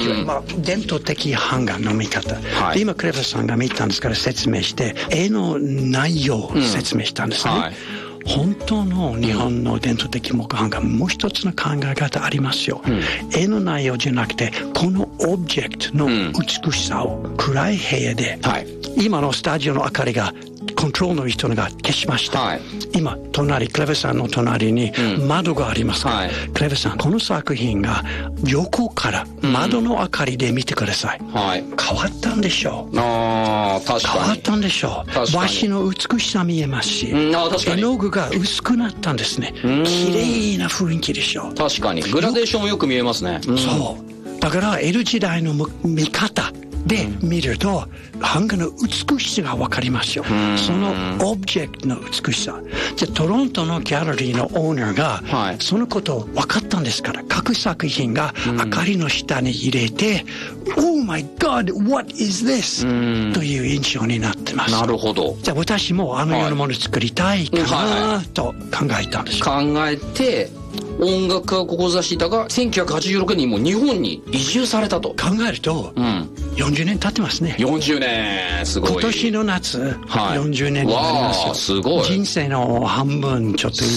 伝統的版画の見方、 はい、 今クレバさんが見たんですから説明して絵の内容を説明したんですね、はい、本当の日本の伝統的木版画もう一つの考え方ありますよ、絵の内容じゃなくてこのオブジェクトの美しさを暗い部屋で、はい、今のスタジオの明かりがコントロールの人が消しました、はい、今クレヴさんの隣に窓がありますから、はい、クレヴさんこの作品が横から窓の明かりで見てください、はい、変わったんでしょう。 確かに変わったんでしょう。和紙の美しさ見えますし、絵の具が薄くなったんですね。綺麗な雰囲気でしょう。 確かにグラデーションもよく見えますね、 そうだから江戸時代の見方で見ると版画の美しさが分かりますよ。そのオブジェクトの美しさ。じゃあトロントのギャラリーのオーナーがそのことを分かったんですから、各作品が明かりの下に入れてOh my God, what is this? という印象になってます。 なるほど。 じゃあ私もあのようなものを作りたいかなと考えたんですよ。 考えて音楽家を志したが1986年にもう日本に移住されたと考えると、40年経ってますね。 40年すごい。 今年の夏、40年になりますよ。 すごい。 人生の半分ちょっと以上です。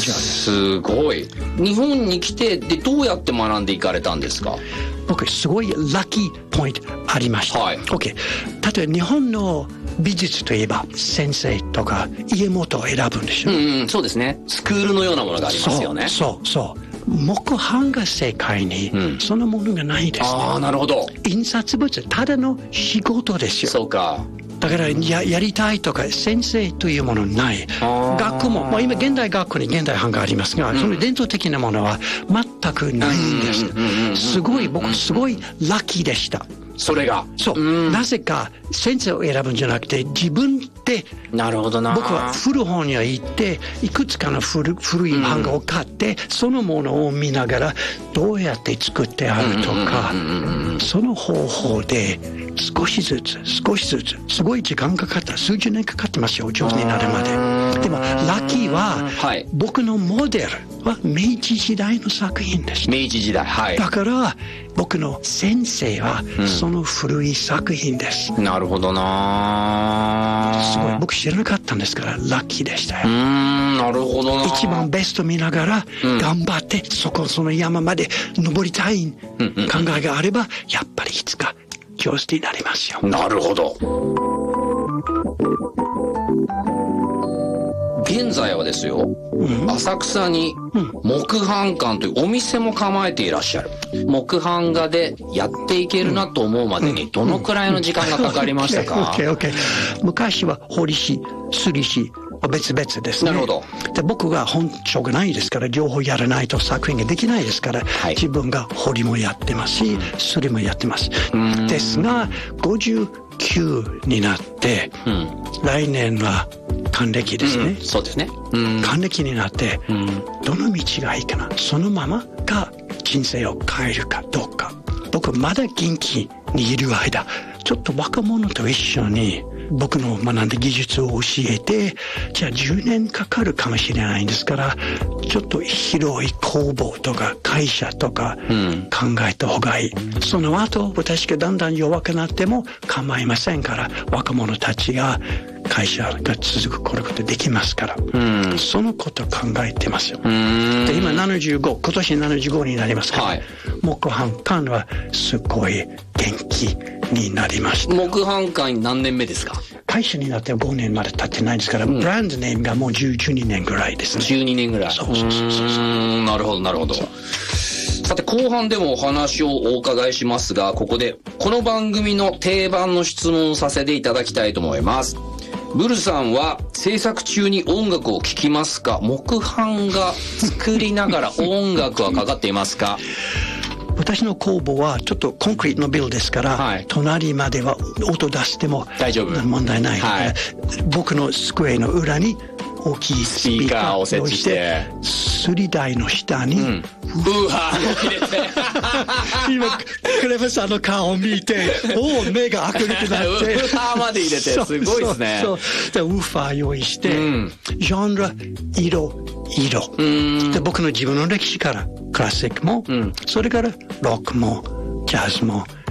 すごい。日本に来てでどうやって学んでいかれたんですか？ 僕すごいラッキーポイントありました、OK。 例えば日本の美術といえば先生とか家元を選ぶんでしょ、 そうですね。スクールのようなものがありますよね。 そう木版が世界にそのものがないですね、 なるほど。 印刷物ただの仕事ですよ。 そうか。 だからやりたいとか先生というものない。学校も、今現代学校に現代版がありますが、その伝統的なものは全くないんです。僕すごいラッキーでした。 それがなぜか先生を選ぶんじゃなくて自分で。 なるほどな。 僕は古本屋行っていくつかの古い版画を買ってそのものを見ながらどうやって作ってあるとか、その方法で少しずつすごい時間かかった。数十年かかってますよ、上手になるまで。でもラッキーは、僕のモデルは明治時代の作品です。 明治時代、 だから僕の先生はその古い作品です。 なるほどな。 すごい僕知らなかったんですからラッキーでしたよ。 なるほどな。 一番ベスト見ながら頑張ってその山まで登りたい考えがあればやっぱりいつか上手になりますよ。 なるほど。現在はですよ、浅草に木版館というお店も構えていらっしゃる。木版画でやっていけるなと思うまでにどのくらいの時間がかかりましたか？ 昔は彫師、摺師別々ですね。 なるほど。 で僕が本性がないですから両方やらないと作品ができないですから、自分が彫りもやってますし摺りもやってます。ですが59になって、来年は還暦ですね。 そうですね。 還暦になって、どの道がいいかな、そのままが人生を変えるかどうか。僕まだ元気にいる間ちょっと若者と一緒に僕の学んだ技術を教えて、じゃあ10年かかるかもしれないんですから、ちょっと広い工房とか会社とか考えた方がいい。その後私がだんだん弱くなっても構いませんから、若者たちが会社が続くことできますから、そのこと考えてますよ。で今今年75になりますから、木版館はすごい元気になりました。 木版館何年目ですか？ 会社になって5年まで経ってないですから、ブランドネームがもう12年ぐらいですね。 12年ぐらい。そうなるほどなるほど。さて後半でもお話をお伺いしますが、ここでこの番組の定番の質問をさせていただきたいと思います。ブルさんは制作中に音楽を聴きますか？木版が作りながら音楽はかかっていますか？ 私の工房はちょっとコンクリートのビルですから、隣までは音出しても大丈夫、 問題ないから、僕の机の裏に大きいスピーカーを設置してすり台の下に、 ウーハーを入れて今クレヴさんの顔を見て目が明るくなってウーハーまで入れてすごいですね。 そうでウーファー用意して、ジャンル色で僕の自分の歴史からクラシックも、それからロックもジャズも